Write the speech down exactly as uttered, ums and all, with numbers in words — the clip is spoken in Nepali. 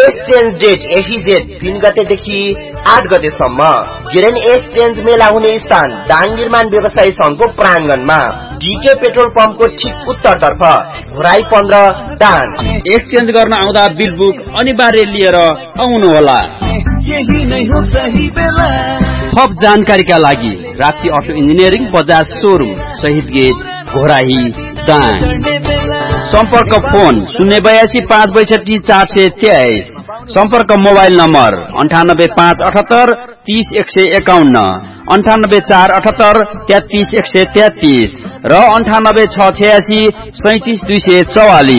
एक्सचेन्ज डेट एफिजेड तीन गतेदेखि आठ गतेसम्म। ग्रेन एक्सचेन्ज मेला हुने स्थान दाङ निर्माण व्यवसायी संघको प्राङ्गणमा, डीके पेट्रोल पम्पको ठिक उत्तरतर्फ, घोराई पन्ध्र दाङ। एक्सचेन्ज गर्न आउँदा बिल बुक अनिवार्य लिएर आउनुहोला। थप जानकारीका लागि Rapti auto engineering Bajaj showroom, शहीद गेट, घोराही दाङ। सम्पर्क फोन शून्य बयासी पाँच बैसठी चार सय तेइस। सम्पर्क मोबाइल नम्बर अन्ठानब्बे पाँच अठहत्तर तीस एक सय एकाउन्न, अन्ठानब्बे चार अठहत्तर तेत्तीस एक सय तेत्तीस र अन्ठानब्बे छ छयासी सैतिस दुई सय चौवालिस।